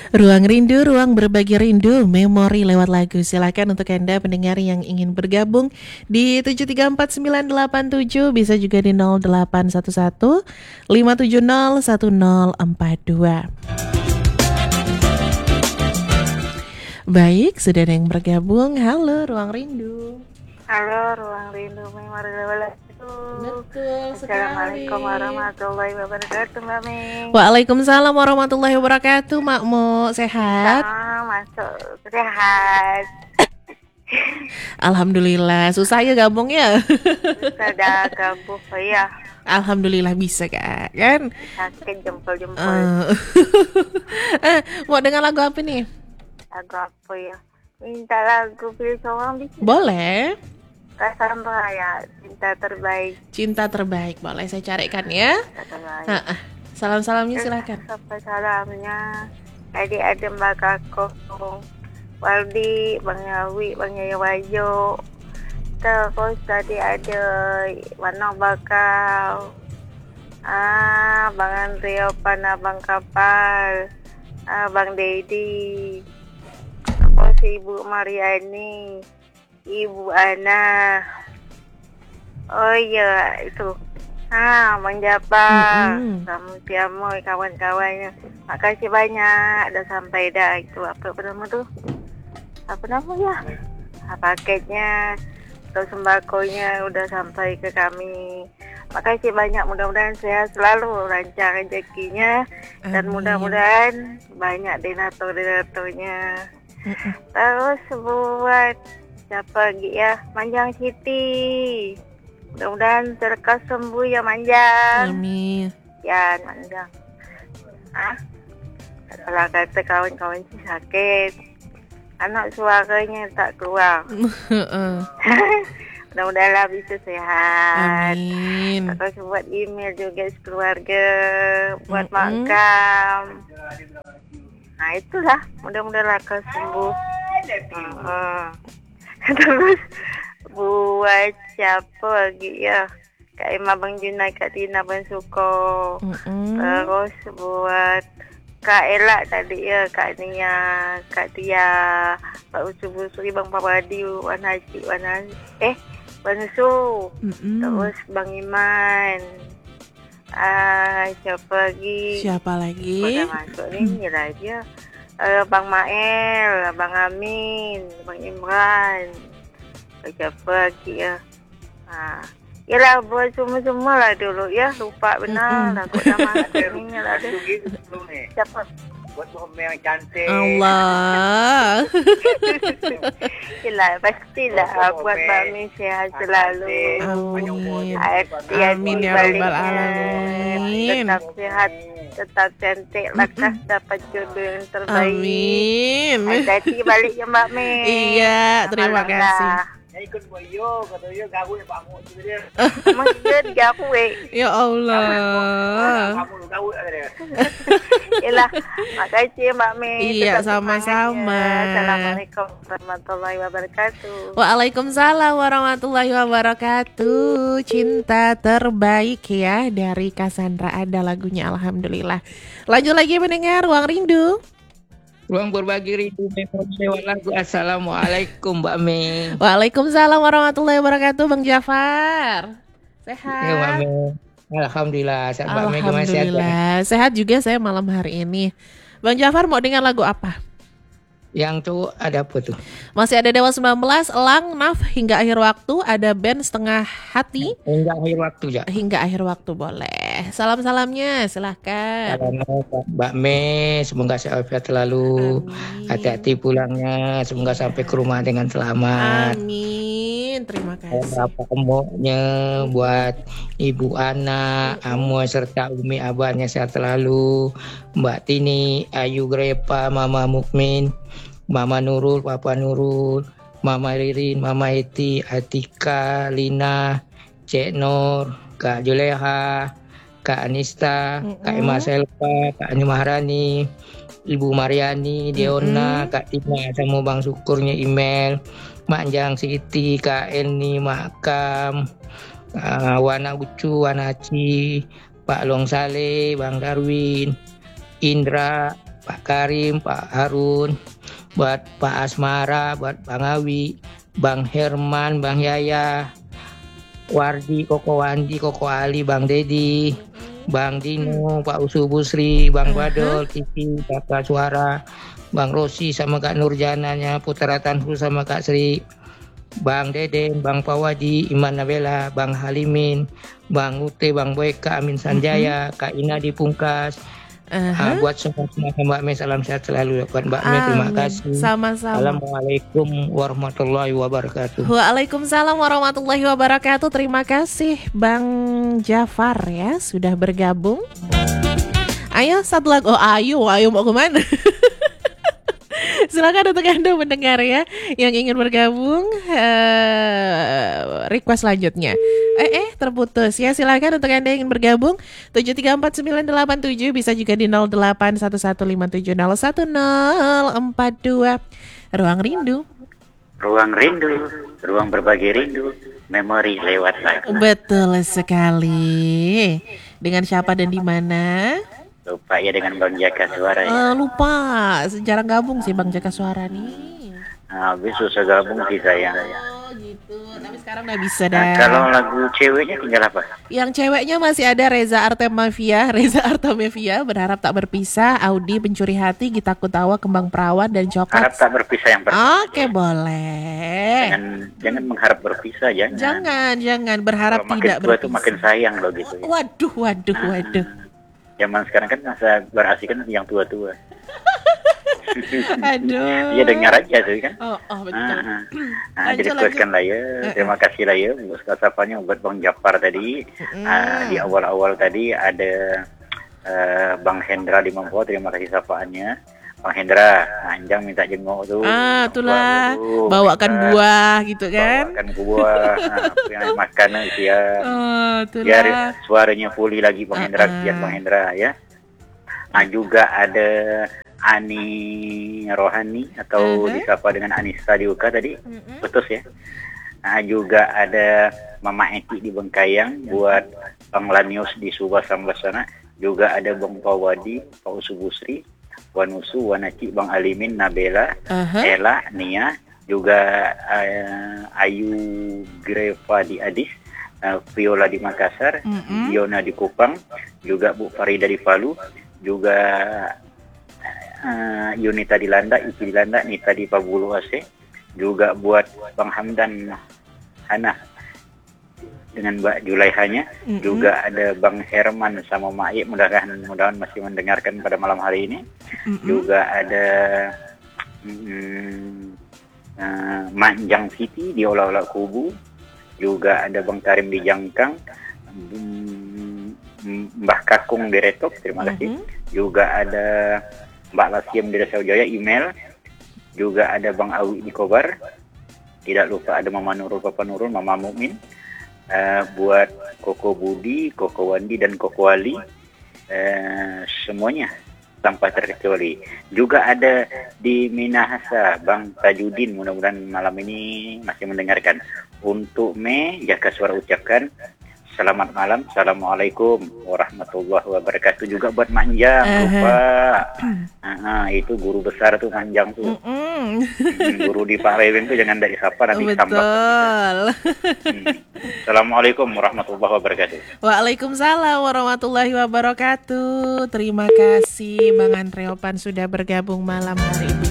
Ruang rindu, ruang berbagi rindu, memori lewat lagu. Silakan untuk Anda pendengar yang ingin bergabung di 734 987, bisa juga di 0811 570 1042. Baik, sudah ada yang bergabung. Halo, Ruang Rindu. Halo, Ruang Rindu Memori Lewat itu. Betul Assalamualaikum sekali. warahmatullahi wabarakatuh, Mbak Ming. Waalaikumsalam warahmatullahi wabarakatuh, Makmu. Sehat? Masuk sehat. Alhamdulillah. Susah ya gabung ya. Sudah gabung ya. Alhamdulillah bisa Kak, kan? Sakit jempol-jempol. Mau dengar lagu apa nih? Lagu apa ya? Minta lagu pilih seorang bisa. Boleh. Cassandra ya, cinta terbaik. Cinta terbaik, boleh saya carikan ya. Cinta terbaik. Salam-salamnya silakan. Sampai salamnya. Tadi ada Mbak Kakong, Waldi, Bang Yawi, Bang Yaya Wajo. Terus tadi ada Wanong Bakal, Bang Andrea Pana, Bang Kapal, Bang Dedi, terus Ibu Mariani, Ibu Ana. Oh iya itu. Bang Japar, kamu Piamoy, kawan-kawannya. Makasih banyak, udah sampai dah itu apa nama tuh? Apa namanya? Paketnya atau sembakonya udah sampai ke kami. Makasih banyak, mudah-mudahan sehat selalu, lancar rezekinya. Dan mudah-mudahan banyak donatur-donaturnya. Terus buat siapa lagi ya, Manjang Siti, mudah-mudahan terlekas sembuh ya Manjang. Amin. Ya Manjang. Kalau kata kawan-kawan sih sakit, anak suaranya tak keluar. Mudah-mudahan bisa sehat. Amin. Terus buat email juga sekeluarga, buat makam. Nah itulah, mudah-mudahan lekas sembuh. Terus buat siapa lagi ya, Kak Emma, Bang Junai, Kak Tina, Bang Suko. Terus buat Kak Ella tadi ya, Kak Nia, Kak Tia, Pak Usubusuri, Bang Pawadi, Wan Haji, Bang Su. Terus Bang Iman. Siapa lagi? Pada masuk nih aja. Bang Mael, Bang Amin, Bang Imran. Siapa lagi ya? Yalah, buat semua lah dulu ya, lupa benar lah kok nama ini lah ada. Siapa? Buat suami yang cantik. Allah. Yalah, pastilah buat Mbak Min sehat selalu. Amin. Hati-hati Amin ya rabbal alamin. Tetap sehat, tetap cantik, lekas dapat jodoh yang terbaik. Amin. Hati-hati balik ya Mbak Min. Iya, terima kasih. Ikut boyo, kata dia gawe Pak Mu tu dia. Mas dia digawe. Ya Allah. Kamu gawe dia. Yalah, makasih Mbak Min. Iya, sama-sama. Assalamualaikum warahmatullahi wabarakatuh. Waalaikumsalam warahmatullahi wabarakatuh. Cinta terbaik ya dari Cassandra, ada lagunya, alhamdulillah. Lanjut lagi mendengar Ruang Rindu. Ruang berbagi rindu memori lewat lagu. Assalamualaikum Mbak Mei. Waalaikumsalam warahmatullahi wabarakatuh, Bang Jafar. Sehat? Ya Mbak Mei. Alhamdulillah. Mbak Mei gimana sehat? Alhamdulillah. Sehat juga saya malam hari ini. Bang Jafar mau dengar lagu apa? Yang cowok ada apa tuh? Masih ada Dewa 19, Elang, Naf, Hingga Akhir Waktu, ada band Setengah Hati. Hingga akhir waktu ya. Hingga Akhir Waktu boleh. Salam-salamnya silahkan. Mbak Mei, semoga sehat selalu. Hati-hati pulangnya, semoga sampai ke rumah dengan selamat. Amin. Terima kasih. Bapak emboknya, buat Ibu Ana, Amo serta Umi abahnya sehat selalu. Mbak Tini, Ayu Grepa, Mama Mukmin, Mama Nurul, Papa Nurul, Mama Ririn, Mama Eti, Atika, Lina, Cek Nur, Kak Juleha, Kak Anista, Kak Emma Selva, Kak Ani Maharani, Ibu Mariani, Deona, Kak Tina, sama Bang Syukurnya email, Mak Jang Siti, Kak Eni, Mak Kam, Wana Ucu, Wana Ci, Pak Long Saleh, Bang Darwin, Indra, Pak Karim, Pak Harun, buat Pak Asmara, buat Bang Awi, Bang Herman, Bang Yaya, Wardi, Koko Wandi, Koko Ali, Bang Dedi, Bang Dino, Pak Usu Busri, Bang Badol, Kiki, Kakak Suara, Bang Rosi sama Kak Nurjananya, Putra Tanhu sama Kak Sri, Bang Deden, Bang Pawadi, Iman Nabela, Bang Halimin, Bang Ute, Bang Boyka, Amin Sanjaya, Kak Ina di Pungkas. Buat semua Mbak Me, salam sehat selalu buat Mbak Me. Terima kasih. Sama-sama. Assalamualaikum warahmatullahi wabarakatuh. Waalaikumsalam warahmatullahi wabarakatuh. Terima kasih Bang Jafar ya sudah bergabung. Ayo satu lagu. Ayo mau kemana? Silakan untuk Anda mendengar ya yang ingin bergabung request selanjutnya. Terputus ya. Silakan untuk Anda yang ingin bergabung 7349987 bisa juga di 081157011042. Ruang Rindu. Ruang rindu, ruang berbagi rindu, memori lewat lagu. Betul sekali. Dengan siapa dan di mana? Lupa ya dengan Bang Jaka Suara ya. Lupa, jarang gabung sih Bang Jaka Suara nih. Habis susah gabung sih saya. Oh gitu, tapi sekarang udah bisa dah. Nah, kalau lagu ceweknya tinggal apa? Yang ceweknya masih ada Reza Artamevia, Berharap Tak Berpisah, Audi, Pencuri Hati, Gita Kutawa, Kembang Perawan, dan Coklat. Harap tak berpisah yang pertama. Oke, boleh. Jangan mengharap berpisah, Jangan berharap kalau tidak berpisah. Makin tua tuh berpisah. makin sayang loh gitu. Ya. Waduh. Zaman sekarang kan masa berasik kan yang tua-tua. Aduh. Iya dengar aja tuh kan. Oh betul. Jadi requestkan lah ya. Terima kasih lah ya sapanya buat Bang Jafar tadi. Di awal-awal tadi ada Bang Hendra di Mampo, terima kasih sapaannya. Bang Hendra, Anjang minta jenguk tuh. Itulah bawakan buah gitu kan. Bawakan buah, yang makanan siap. Itulah. Biar suaranya pulih lagi Bang Hendra, siap Bang Hendra ya. Juga ada Ani Rohani atau disapa dengan Anissa di UK tadi, putus ya. Juga ada Mama Eti di Bengkayang, buat Bang Lanius di Subah Sambas sana. Juga ada Bang Pawadi, Pak Usu Busri, Wanusu, Wanaci, Bang Alimin, Nabela, Ella, Nia, juga Ayu Greva di Adis, Viola di Makassar, Yona di Kupang, juga Bu Farida di Palu, juga Yunita di Landa, Iki di Landa, Nita di Pabulu Aceh, juga buat Bang Hamdan Hana dengan Mbak Julaihanya, juga ada Bang Herman sama Mak Iyek, mudah-mudahan masih mendengarkan pada malam hari ini, juga ada Manjang Siti di Olah-Olah Kubu, juga ada Bang Karim di Jangkang, Mbah Kakung di Retok, terima kasih, juga ada Mbak Lasiem di Desa Ujaya, email, juga ada Bang Awi di Kobar, tidak lupa ada Mama Nurul, Papa Nurul, Mama Mukmin, buat Koko Budi, Koko Wandi, dan Koko Ali, semuanya tanpa terkecuali. Juga ada di Minahasa Bang Tajudin, mudah-mudahan malam ini masih mendengarkan. Untuk Jaka Suara ucapkan selamat malam, assalamualaikum warahmatullahi wabarakatuh. Juga buat Manjang, lupa. Itu guru besar tuh Manjang tuh. Guru di Pak Lewin tuh jangan dari sapa nanti tambah. Assalamualaikum warahmatullahi wabarakatuh. Waalaikumsalam warahmatullahi wabarakatuh. Terima kasih Bang Andreopan sudah bergabung malam hari ini.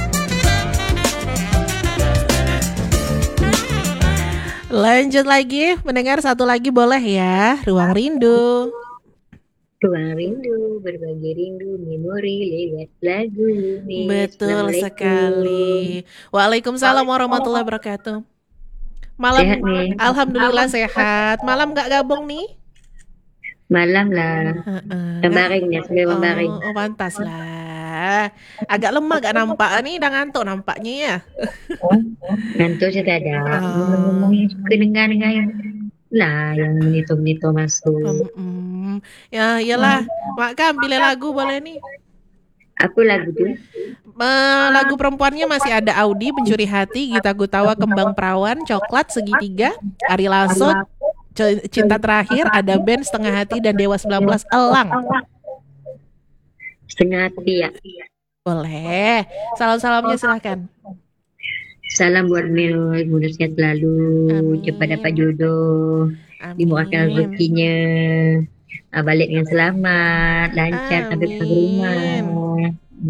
Lanjut lagi, mendengar satu lagi boleh ya, Ruang Rindu. Ruang rindu, berbagi rindu, memori lewat lagu. Betul sekali. Waalaikumsalam warahmatullahi wabarakatuh. Malam, sehat nih. Alhamdulillah sehat. Malam nggak gabung nih? Malam lah. Membaringnya, sambil membaring. Oh, pantas lah. Agak lemah, agak nampak nih, udah ngantuk nampaknya ya. Ngantuk sudah ada. Ngomongin kedengar-dengar yang lah, yang menito-menito masuk. Ya, iyalah. Mak Kam, pilih lagu boleh nih. Aku lagu tuh. Lagu perempuannya masih ada Audi, Pencuri Hati, Gita Gutawa, Kembang Perawan, Coklat, Segitiga, Ari Lasso, Cinta Terakhir, ada band Setengah Hati, dan Dewa 19 Elang. Setengah hati ya. Boleh. Salam-salamnya silahkan. Salam buat Mel, mudah sehat selalu, Amin. cepat dapat jodoh, Amin. dimurahkan rezekinya, balik dengan selamat, lancar sampai ke rumah.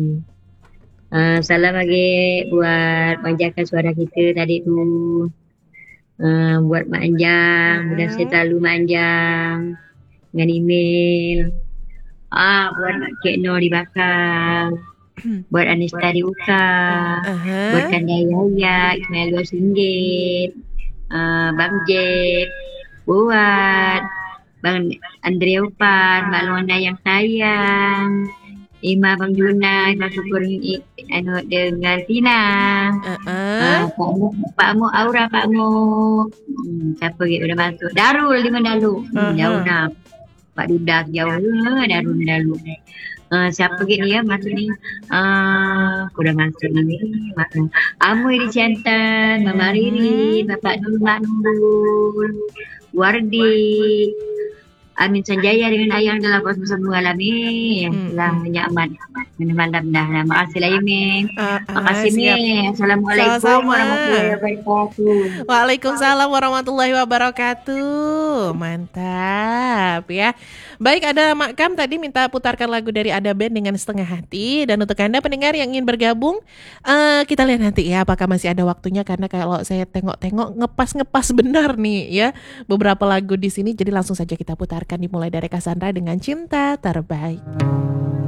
Salam lagi buat panjangkan suara kita tadi tu. Buat Mak Anjang, mudah sehat selalu Mak Anjang dengan email. Buat Cik Nur di Bakang. Buat Anista di Uka. Buat Kanda Yaya, Ismail RM2. Bang Jack. Buat Bang Andrea Upan, Mak Lona yang sayang. Ima Bang Juna, Ima Syukur dengan Tina. Pak Mu Aura, Pak Mu. Siapa lagi udah masuk? Darul di Mandalu. Jauh nak. Pak Duda jauh Darul Mandalu. Siapa lagi dia masuk ni? Aku dah masuk ni. Amu di Ciantan, Mama Riri, Bapak Nur, Mak Nurul, Wardi. Amin Sanjaya dengan ayang dalam proses semua alami. Selamat nyaman. Malam dah. Makasih lah Yemi. Makasih Mi. Assalamualaikum warahmatullahi wabarakatuh. Waalaikumsalam warahmatullahi wabarakatuh. Mantap ya. Baik, ada Mak Kam tadi minta putarkan lagu dari Ada Band dengan Setengah Hati. Dan untuk Anda pendengar yang ingin bergabung, kita lihat nanti ya apakah masih ada waktunya, karena kalau saya tengok-tengok ngepas benar nih ya beberapa lagu di sini. Jadi langsung saja kita putarkan, dimulai dari Cassandra dengan Cinta Terbaik.